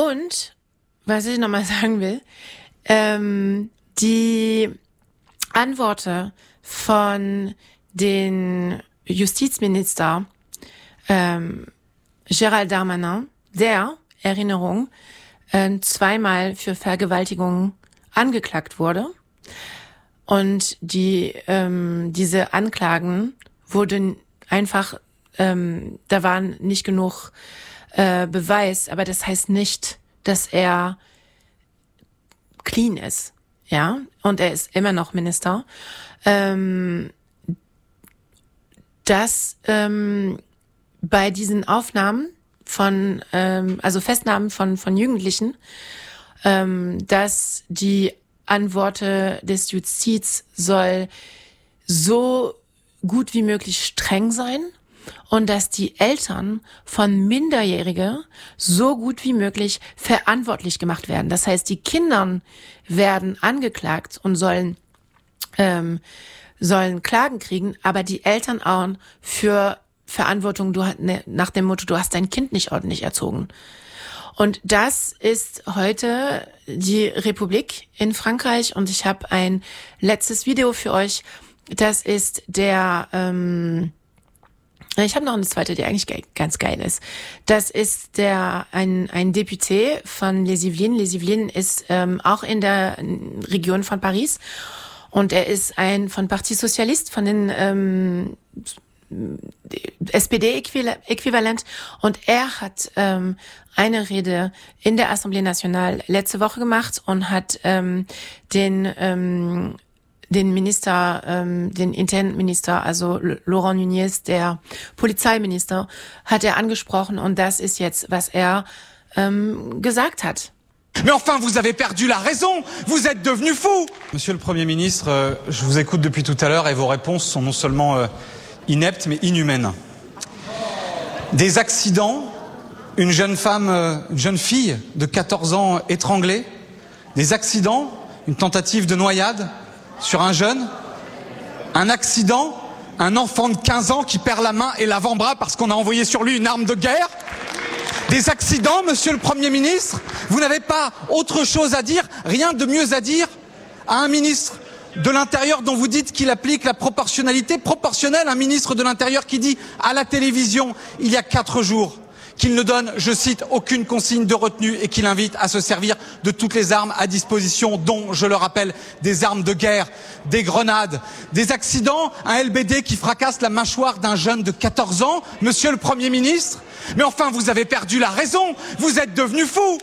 Und, was ich nochmal sagen will, die Antworten von den Justizminister Gérald Darmanin, der, Erinnerung, zweimal für Vergewaltigung angeklagt wurde. Und diese Anklagen wurden einfach, da waren nicht genug Beweis, aber das heißt nicht, dass er clean ist, ja, und er ist immer noch Minister, dass bei diesen Aufnahmen von, also Festnahmen von Jugendlichen, dass die Antworten des Justiz soll so gut wie möglich streng sein und dass die Eltern von Minderjährigen so gut wie möglich verantwortlich gemacht werden. Das heißt, die Kinder werden angeklagt und sollen Klagen kriegen, aber die Eltern auch für Verantwortung, nach dem Motto, du hast dein Kind nicht ordentlich erzogen. Und das ist heute die Republik in Frankreich und ich habe ein letztes Video für euch. Das ist der, ich habe noch eine zweite, die eigentlich ganz geil ist. Das ist ein Député von Les Yvelines. Les Yvelines ist auch in der Region von Paris und er ist von Parti Socialiste, von den SPD-Äquivalent und er hat eine Rede in der Assemblée Nationale letzte Woche gemacht und hat den Minister, den Internenminister, also Laurent Nunez, der Polizeiminister, hat er angesprochen und das ist jetzt, was er gesagt hat. Mais enfin, vous avez perdu la raison. Vous êtes devenu fou. Monsieur le Premier ministre, je vous écoute depuis tout à l'heure et vos réponses sont non seulement ineptes mais inhumaines. Des accidents, une jeune fille de 14 ans étranglée, des accidents, une tentative de noyade sur un jeune, un accident, un enfant de 15 ans qui perd la main et l'avant-bras parce qu'on a envoyé sur lui une arme de guerre. Des accidents, monsieur le Premier ministre. Vous n'avez pas autre chose à dire, rien de mieux à dire à un ministre de l'Intérieur dont vous dites qu'il applique la proportionnalité proportionnelle, un ministre de l'Intérieur qui dit à la télévision il y a 4 jours qu'il ne donne, je cite, aucune consigne de retenue et qu'il invite à se servir de toutes les armes à disposition, dont, je le rappelle, des armes de guerre, des grenades, des accidents, un LBD qui fracasse la mâchoire d'un jeune de 14 ans, monsieur le Premier ministre. Mais enfin, vous avez perdu la raison, vous êtes devenu fou.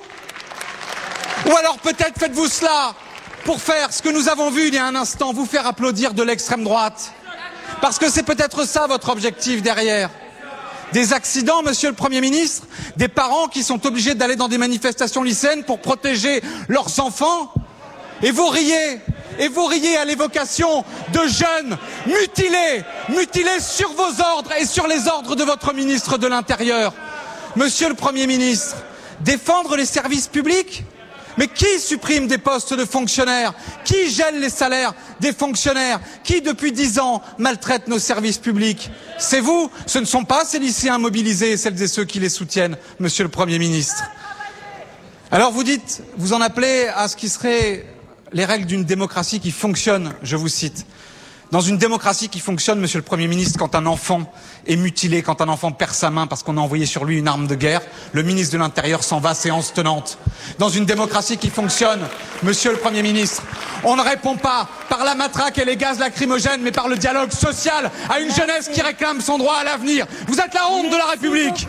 Ou alors peut-être faites-vous cela pour faire ce que nous avons vu il y a un instant, vous faire applaudir de l'extrême droite. Parce que c'est peut-être ça votre objectif derrière. Des accidents, monsieur le Premier ministre, des parents qui sont obligés d'aller dans des manifestations lycéennes pour protéger leurs enfants. Et vous riez à l'évocation de jeunes mutilés sur vos ordres et sur les ordres de votre ministre de l'Intérieur. Monsieur le Premier ministre, défendre les services publics? Mais qui supprime des postes de fonctionnaires? Qui gèle les salaires des fonctionnaires? Qui, depuis 10 ans, maltraite nos services publics? C'est vous, ce ne sont pas ces lycéens mobilisés et celles et ceux qui les soutiennent, monsieur le Premier ministre. Alors vous en appelez à ce qui serait les règles d'une démocratie qui fonctionne, je vous cite. Dans une démocratie qui fonctionne, monsieur le Premier ministre, quand un enfant est mutilé, quand un enfant perd sa main parce qu'on a envoyé sur lui une arme de guerre, le ministre de l'Intérieur s'en va, séance tenante. Dans une démocratie qui fonctionne, monsieur le Premier ministre, on ne répond pas par la matraque et les gaz lacrymogènes, mais par le dialogue social à une jeunesse qui réclame son droit à l'avenir. Vous êtes la honte de la République.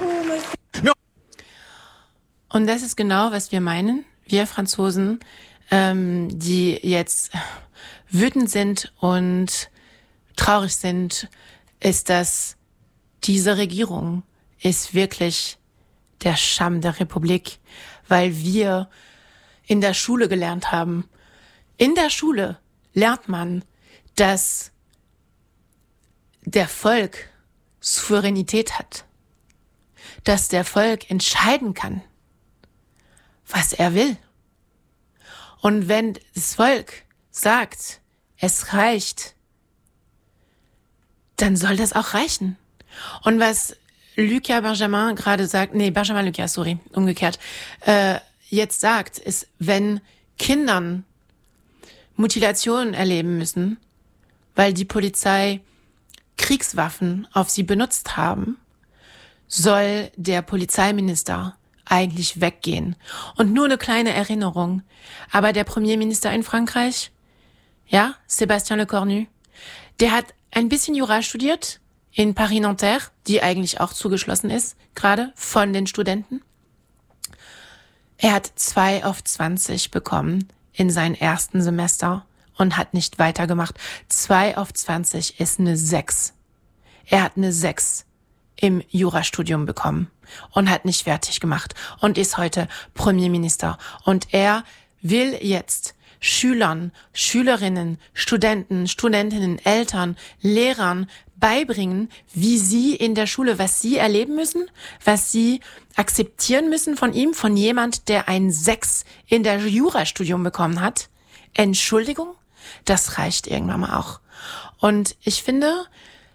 Und das ist genau, was wir meinen, wir Franzosen, die jetzt wütend sind und traurig sind, ist, dass diese Regierung ist wirklich der Scham der Republik, weil wir in der Schule gelernt haben. In der Schule lernt man, dass der Volk Souveränität hat, dass der Volk entscheiden kann, was er will. Und wenn das Volk sagt, es reicht, dann soll das auch reichen. Und was Lucas Benjamin gerade sagt, Benjamin Lucas, sorry, umgekehrt, jetzt sagt, ist, wenn Kindern Mutilationen erleben müssen, weil die Polizei Kriegswaffen auf sie benutzt haben, soll der Polizeiminister eigentlich weggehen. Und nur eine kleine Erinnerung. Aber der Premierminister in Frankreich, ja, Sébastien Lecornu, der hat ein bisschen Jura studiert in Paris-Nanterre, die eigentlich auch zugeschlossen ist, gerade von den Studenten. Er hat 2 auf 20 bekommen in seinem ersten Semester und hat nicht weitergemacht. 2 auf 20 ist eine 6. Er hat eine 6 im Jurastudium bekommen und hat nicht fertig gemacht und ist heute Premierminister. Und er will jetzt Schülern, Schülerinnen, Studenten, Studentinnen, Eltern, Lehrern beibringen, wie sie in der Schule, was sie erleben müssen, was sie akzeptieren müssen von ihm, von jemand, der ein 6 in der Jurastudium bekommen hat. Entschuldigung, das reicht irgendwann mal auch. Und ich finde,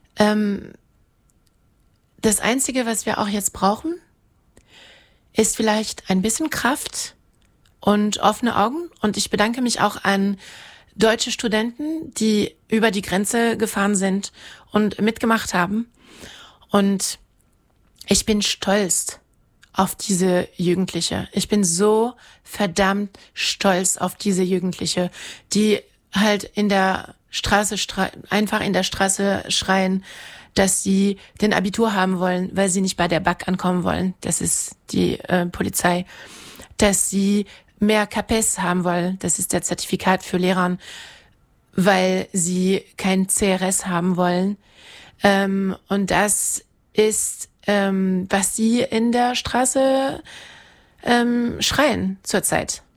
das Einzige, was wir auch jetzt brauchen, ist vielleicht ein bisschen Kraft und offene Augen. Und ich bedanke mich auch an deutsche Studenten, die über die Grenze gefahren sind und mitgemacht haben. Und ich bin stolz auf diese Jugendliche. Ich bin so verdammt stolz auf diese Jugendliche, die halt in der Straße einfach in der Straße schreien, dass sie den Abitur haben wollen, weil sie nicht bei der BAC ankommen wollen. Das ist die Polizei. Dass sie mehr CAPES haben wollen. Das ist der Zertifikat für Lehrern, weil sie kein CRS haben wollen. Und das ist, was sie in der Straße schreien zurzeit.